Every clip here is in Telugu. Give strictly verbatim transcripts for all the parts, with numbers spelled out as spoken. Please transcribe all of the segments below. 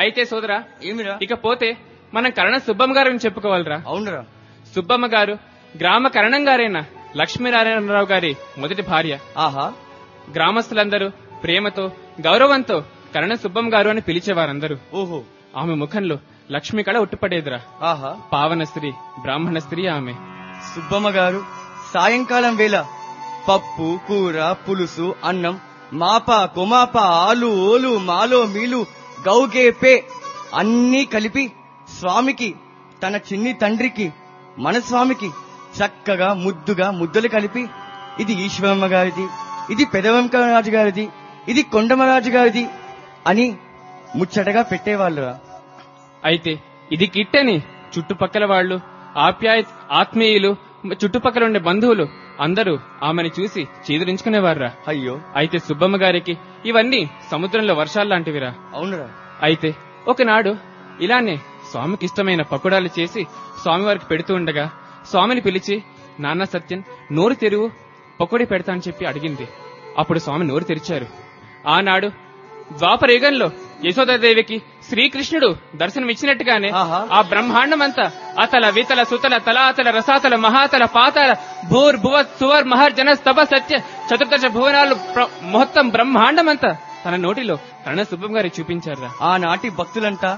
అయితే సోదరా ఏమిరా? ఇకపోతే మనం కరణ సుబ్బమ్మ గారిని చెప్పుకోవాలరా. అవునరా. సుబ్బమ్మ గారు గ్రామ కరణం గారైన లక్ష్మీనారాయణరావు గారి మొదటి భార్య. ఆహా. గ్రామస్తులందరూ ప్రేమతో గౌరవంతో కరణ సుబ్బమ్మ గారు అని పిలిచేవారందరూ. ఓహో. ఆమె ముఖంలో లక్ష్మి కళ ఉట్టుపడేదిరా. ఆహా. పావన స్త్రీ, బ్రాహ్మణ స్త్రీ ఆమె. సుబ్బమ్మ గారు సాయంకాలం వేళ పప్పు, కూర, పులుసు, అన్నం, మాప, కొమాప, ఆలు, ఓలు, మాలో, మీలు, గౌగేపే అన్నీ కలిపి స్వామికి, తన చిన్ని తండ్రికి, మన స్వామికి చక్కగా ముద్దుగా ముద్దలు కలిపి ఇది ఈశ్వరమ్మ గారిది, ఇది పెదవంకరాజు గారిది, ఇది కొండమరాజు గారిది అని ముచ్చటగా పెట్టేవాళ్ళురా. అయితే ఇది కిట్టని చుట్టుపక్కల వాళ్లు, ఆప్యాయ ఆత్మీయులు, చుట్టుపక్కల ఉండే బంధువులు అందరూ ఆమెను చూసి చీదరించుకునేవారురా. అయ్యో. అయితే సుబ్బమ్మ గారికి ఇవన్నీ సముద్రంలో వర్షాలు లాంటివిరా. అవునురా. అయితే ఒకనాడు ఇలానే స్వామికి ఇష్టమైన పకోడాలు చేసి స్వామివారికి పెడుతూ ఉండగా స్వామిని పిలిచి, నాన్న సత్యం నోరు తెరువు, పకోడీ పెడతా అని చెప్పి అడిగింది. అప్పుడు స్వామి నోరు తెరిచారు. ఆనాడు ద్వాపర యుగంలో యశోదాదేవికి శ్రీకృష్ణుడు దర్శనమిచ్చినట్టుగానే ఆ బ్రహ్మాండమంతా అతల వితల సుతల తలాతల రసాతల మహాతల పాతాల భూర్ భువ సువర్ మహర్ జన స్తభ సత్య చతుర్దశ భువనాలు మొత్తం బ్రహ్మాండమంతా తన నోటిలో కరణ సుబ్బమ్మ గారి చూపించారా. ఆనాటి భక్తులంతా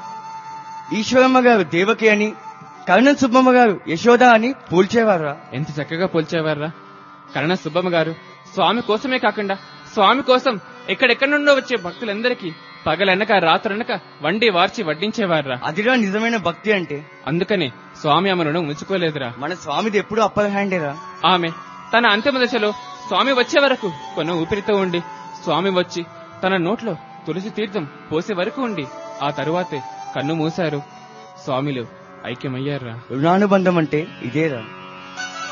ఈశ్వరమ్మ గారు దేవకి అని, కరణ సుబ్బమ్మ గారు యశోద అని పోల్చేవారా. ఎంత చక్కగా పోల్చేవారా. కరణ సుబ్బమ్మ గారు స్వామి కోసమే కాకుండా స్వామి కోసం ఎక్కడెక్కడి నుండో వచ్చే భక్తులందరికీ పగలనక రాత్రనక వండి వార్చి వడ్డించేవారా. అదిరా నిజమైన భక్తి అంటే. అందుకనే స్వామి ఆమె రుణం ఉంచుకోలేదురా. మన స్వామిది ఎప్పుడు అప్పర్ హ్యాండేరా. ఆమె తన అంతిమ దశలో స్వామి వచ్చే వరకు కొన్న ఊపిరితో ఉండి, స్వామి వచ్చి తన నోట్లో తులసి తీర్థం పోసే వరకు ఉండి ఆ తరువాతే కన్ను మూశారు. స్వామిలు ఐక్యమయ్యారా. రుణానుబంధం అంటే ఇదేరా.